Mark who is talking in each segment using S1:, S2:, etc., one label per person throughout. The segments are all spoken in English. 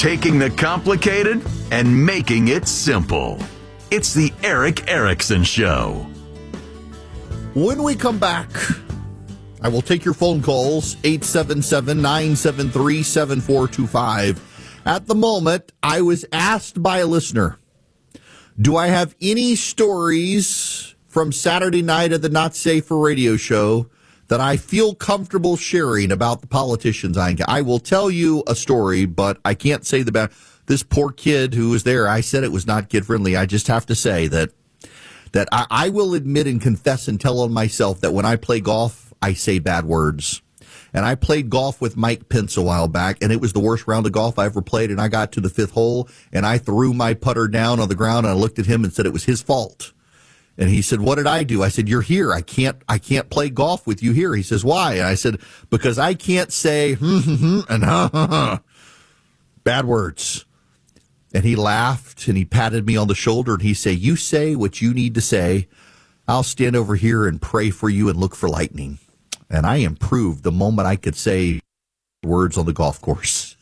S1: taking the complicated and making it simple. It's the Erick Erickson Show.
S2: When we come back, I will take your phone calls, 877-973-7425. At the moment, I was asked by a listener, do I have any stories from Saturday night at the Not Safe for Radio show that I feel comfortable sharing about the politicians? I will tell you a story, but I can't say this poor kid who was there. I said it was not kid-friendly. I just have to say that I will admit and confess and tell on myself that when I play golf, I say bad words. And I played golf with Mike Pence a while back, and it was the worst round of golf I ever played. And I got to the fifth hole, and I threw my putter down on the ground, and I looked at him and said it was his fault. And he said, what did I do? I said, you're here. I can't play golf with you here. He says, why? And I said, because I can't say and bad words. And he laughed, and he patted me on the shoulder, and he said, you say what you need to say. I'll stand over here and pray for you and look for lightning. And I improved the moment I could say words on the golf course.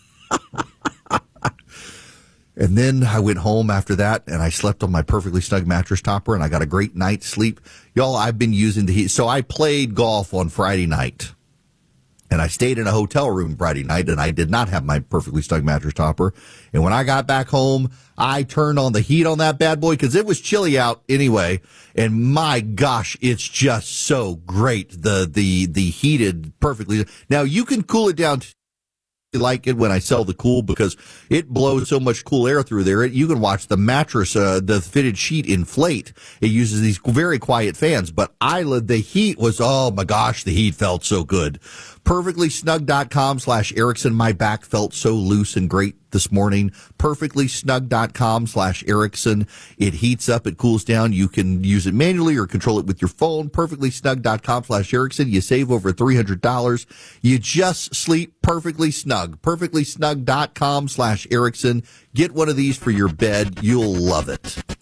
S2: And then I went home after that, and I slept on my perfectly snug mattress topper, and I got a great night's sleep. Y'all, I've been using the heat. So I played golf on Friday night, and I stayed in a hotel room Friday night, and I did not have my perfectly snug mattress topper. And when I got back home, I turned on the heat on that bad boy because it was chilly out anyway. And my gosh, it's just so great. The heated perfectly. Now you can cool it down. Like it when I sell the cool because it blows so much cool air through there. You can watch the mattress, the fitted sheet inflate. It uses these very quiet fans, but the heat was, oh my gosh, the heat felt so good. Perfectlysnug.com/Erickson. My back felt so loose and great this morning. Perfectlysnug.com/Erickson. It heats up, it cools down. You can use it manually or control it with your phone. Perfectlysnug.com/Erickson. You save over $300. You just sleep perfectly snug. Perfectlysnug.com/Erickson. Get one of these for your bed. You'll love it.